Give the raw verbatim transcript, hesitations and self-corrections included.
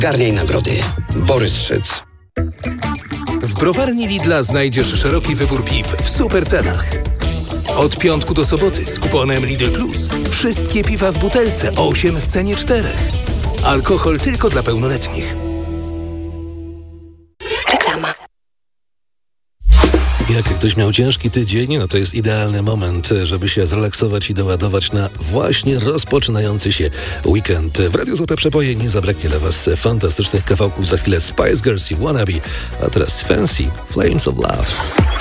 Garniej nagrody. Borys Szyc. W browarni Lidla znajdziesz szeroki wybór piw w super cenach. Od piątku do soboty z kuponem Lidl Plus. Wszystkie piwa w butelce, osiem w cenie czterech. Alkohol tylko dla pełnoletnich. Reklama. Jak ktoś miał ciężki tydzień, no to jest idealny moment, żeby się zrelaksować i doładować na właśnie rozpoczynający się weekend. W Radiu Złote Przeboje nie zabraknie dla Was fantastycznych kawałków. Za chwilę Spice Girls i Wannabe, a teraz Fancy Flames of Love.